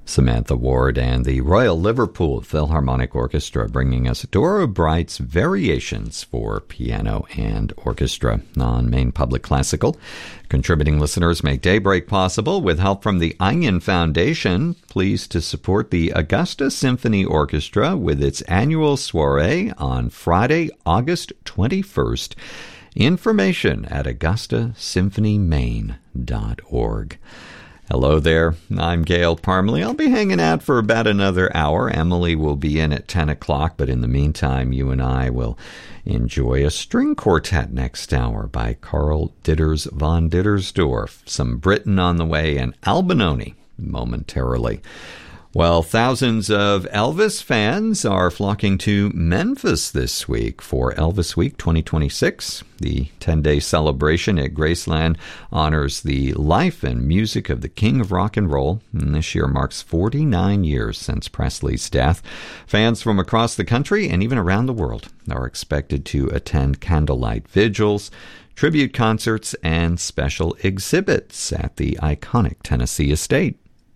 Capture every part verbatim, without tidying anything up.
Samantha Ward and the Royal Liverpool Philharmonic Orchestra bringing us Dora Bright's Variations for Piano and Orchestra on Maine Public Classical. Contributing listeners make Daybreak possible with help from the Onion Foundation. Pleased to support the Augusta Symphony Orchestra with its annual soiree on Friday, August twenty-first. Information at augusta symphony maine dot org. Hello there, I'm Gail Parmalee. I'll be hanging out for about another hour. Emily will be in at ten o'clock, but in the meantime, you and I will enjoy a string quartet next hour by Carl Ditters von Dittersdorf. Some Britain on the way and Albinoni momentarily. Well, thousands of Elvis fans are flocking to Memphis this week for Elvis Week twenty twenty-six. The ten-day celebration at Graceland honors the life and music of the King of Rock and Roll, and this year marks forty-nine years since Presley's death. Fans from across the country and even around the world are expected to attend candlelight vigils, tribute concerts, and special exhibits at the iconic Tennessee estate.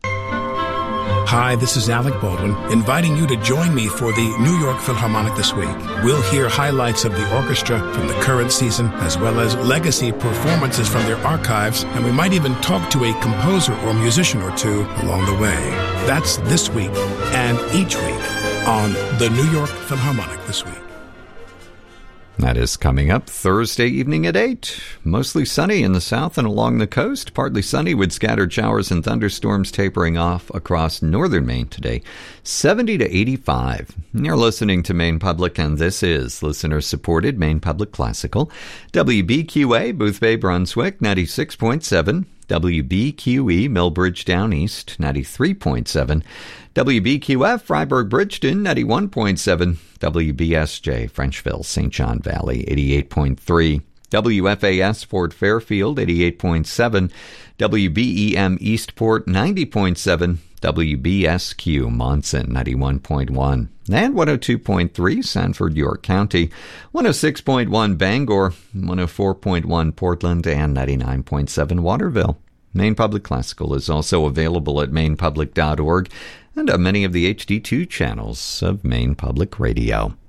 Hi, this is Alec Baldwin, inviting you to join me for the New York Philharmonic this week. We'll hear highlights of the orchestra from the current season, as well as legacy performances from their archives, and we might even talk to a composer or musician or two along the way. That's this week and each week on the New York Philharmonic this week. That is coming up Thursday evening at eight. Mostly sunny in the south and along the coast. Partly sunny with scattered showers and thunderstorms tapering off across northern Maine today. seventy to eighty-five. You're listening to Maine Public, and this is listener-supported Maine Public Classical. W B Q A, Boothbay, Brunswick, ninety-six point seven. W B Q E, Millbridge Down East, ninety-three point seven. W B Q F, Freiburg Bridgeton, ninety-one point seven. W B S J, Frenchville, Saint John Valley, eighty-eight point three. W F A S, Fort Fairfield, eighty-eight point seven. W B E M, Eastport, ninety point seven. W B S Q, Monson, ninety-one point one. And one oh two point three, Sanford, York County, one oh six point one, Bangor, one oh four point one, Portland, and ninety-nine point seven, Waterville. Maine Public Classical is also available at maine public dot org and on many of the H D two channels of Maine Public Radio.